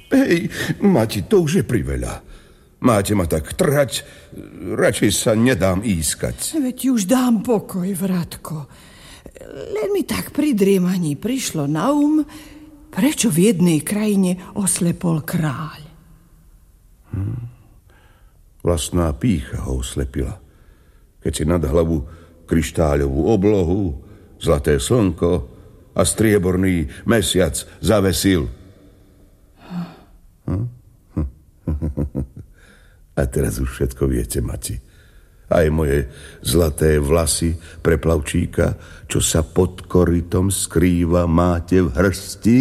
Hej, Mati, to už je priveľa. Máte ma tak trhať, radšej sa nedám ískať. Veď už dám pokoj, Vratko. Len mi tak pri driemaní prišlo na prečo v jednej krajine oslepol kráľ. Vlastná pýcha ho oslepila. Keď si nad hlavu kryštáľovú oblohu, zlaté slnko a strieborný mesiac zavesil. A teraz už všetko viete, Mati. Aj moje zlaté vlasy pre plavčíka, čo sa pod korytom skrýva, máte v hrsti?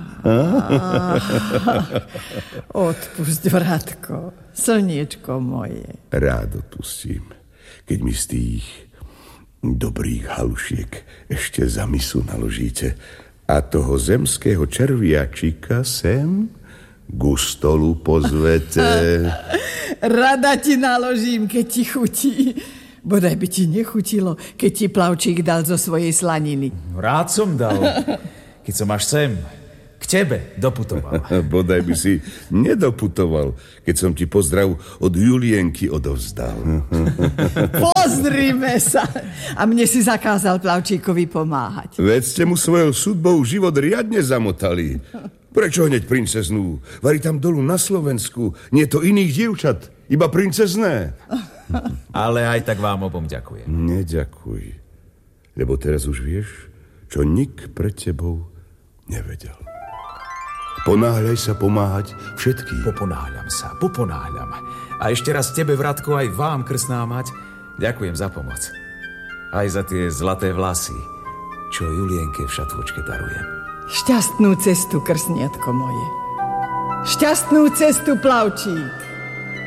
Odpusť, Vratko, slniečko moje. Rád odpustím, keď mi z tých dobrých halušiek ešte za misu naložíte a toho zemského červiačika sem ku stolu pozvete. Rada ti naložím, keď ti chutí. Bodaj by ti nechutilo, keď ti plavčík dal zo svojej slaniny. Rád som dal, keď som až sem k tebe doputoval. Bodaj by si nedoputoval, keď som ti pozdrav od Julienky odovzdal. Pozrime sa. A mne si zakázal plavčíkovi pomáhať. Veď ste mu svojou sudbou život riadne zamotali. Prečo hneď princeznú? Vari tam dolu na Slovensku. Nie to iných dievčat, iba princezné. Ale aj tak vám obom ďakujem. Neďakuj, lebo teraz už vieš, čo nik pred tebou nevedel. Ponáhľaj sa pomáhať všetkým. Poponáhľam. A ešte raz tebe, Vratko, aj vám, krstná mať, ďakujem za pomoc. Aj za tie zlaté vlasy, čo Julienke v šatôčke darujem. Šťastnú cestu, krsniatko moje. Šťastnú cestu, plavčík.